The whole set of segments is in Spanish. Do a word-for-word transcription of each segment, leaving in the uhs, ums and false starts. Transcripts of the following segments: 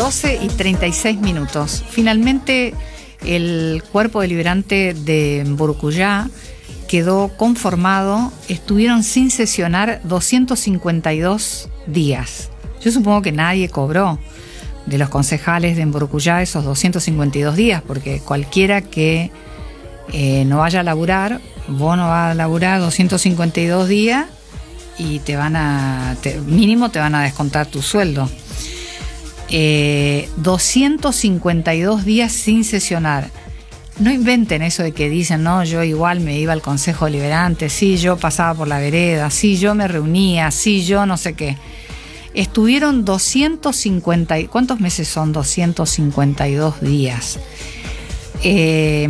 doce y treinta y seis minutos. Finalmente, el cuerpo deliberante de Mburucuyá quedó conformado. Estuvieron sin sesionar doscientos cincuenta y dos días. Yo supongo que nadie cobró de los concejales de Mburucuyá esos doscientos cincuenta y dos días, porque cualquiera que eh, no vaya a laburar, vos no vas a laburar doscientos cincuenta y dos días y te van a, te, mínimo te van a descontar tu sueldo. Eh, doscientos cincuenta y dos días sin sesionar. No inventen eso de que dicen, no, yo igual me iba al Consejo Deliberante, sí, yo pasaba por la vereda, sí, yo me reunía, sí, yo no sé qué. Estuvieron doscientos cincuenta, ¿cuántos meses son doscientos cincuenta y dos días? Eh,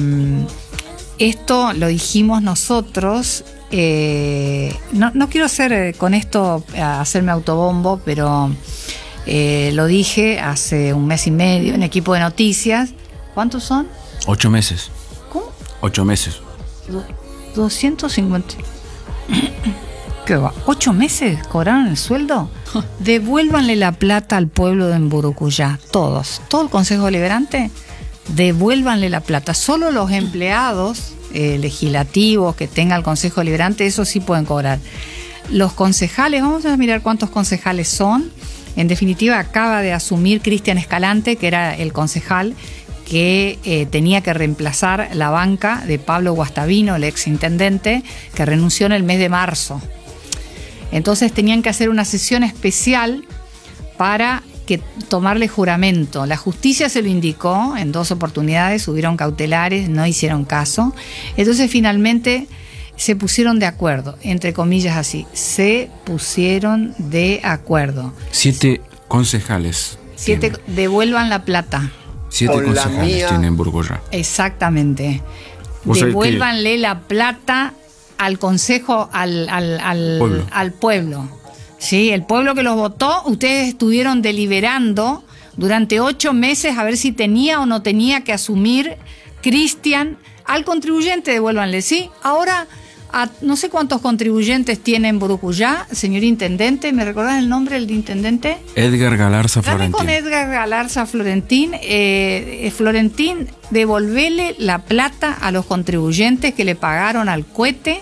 esto lo dijimos nosotros. Eh, no, no quiero hacer con esto hacerme autobombo, pero eh, lo dije hace un mes y medio en Equipo de Noticias. ¿Cuántos son? Ocho meses. ¿Cómo? Ocho meses. Do, doscientos cincuenta. ¿Qué va? ¿Ocho meses cobraron el sueldo? Devuélvanle la plata al pueblo de Mburucuyá, todos, todo el Consejo Deliberante, devuélvanle la plata. Solo los empleados eh, legislativos que tenga el Consejo Deliberante, eso sí pueden cobrar. Los concejales, vamos a mirar cuántos concejales son. En definitiva, acaba de asumir Cristian Escalante, que era el concejal que eh, tenía que reemplazar la banca de Pablo Guastavino, el exintendente, que renunció en el mes de marzo. Entonces tenían que hacer una sesión especial para que tomarle juramento. La justicia se lo indicó en dos oportunidades, hubieron cautelares, no hicieron caso. Entonces finalmente se pusieron de acuerdo, entre comillas así, se pusieron de acuerdo. Siete concejales. Siete, tienen. Devuelvan la plata. Siete Con la concejales mía. tienen Mburucuyá. Exactamente. ¿Vos sabés Devuélvanle la plata al consejo, al, al, al, pueblo. al pueblo. ¿Sí? El pueblo que los votó, ustedes estuvieron deliberando durante ocho meses a ver si tenía o no tenía que asumir Cristian. Al contribuyente devuélvanle, ¿sí? Ahora, a, no sé cuántos contribuyentes tiene en Mburucuyá, señor intendente. ¿Me recordás el nombre del intendente? Edgar Galarza Dame Florentín. con Edgar Galarza Florentín. Eh, Florentín, devolvele la plata a los contribuyentes que le pagaron al cohete,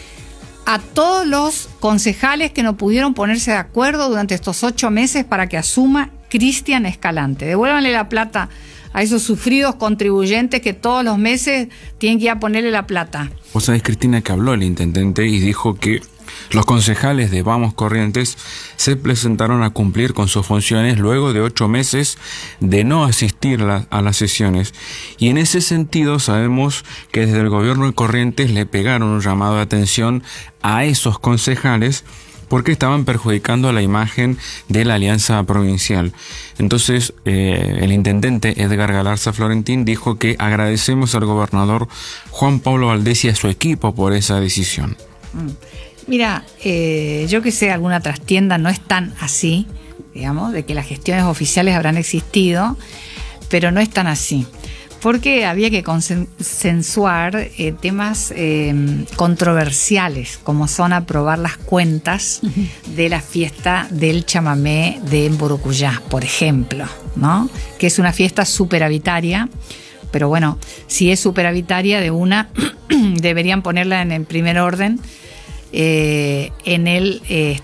a todos los concejales que no pudieron ponerse de acuerdo durante estos ocho meses para que asuma Cristian Escalante. Devuélvanle la plata a esos sufridos contribuyentes que todos los meses tienen que ir a ponerle la plata. Vos sabés, Cristina, que habló el intendente y dijo que los concejales de Vamos Corrientes se presentaron a cumplir con sus funciones luego de ocho meses de no asistir la, a las sesiones. Y en ese sentido sabemos que desde el gobierno de Corrientes le pegaron un llamado de atención a esos concejales porque estaban perjudicando la imagen de la Alianza Provincial. Entonces, eh, el intendente Edgar Galarza Florentín dijo que agradecemos al gobernador Juan Pablo Valdés y a su equipo por esa decisión. Mm. Mira, eh, yo que sé, alguna trastienda no es tan así, digamos, de que las gestiones oficiales habrán existido, pero no es tan así. Porque había que consensuar eh, temas eh, controversiales, como son aprobar las cuentas de la fiesta del chamamé de Mburucuyá, por ejemplo, ¿no? Que es una fiesta superavitaria, pero bueno, si es superavitaria de una, deberían ponerla en el primer orden. Eh, en el eh,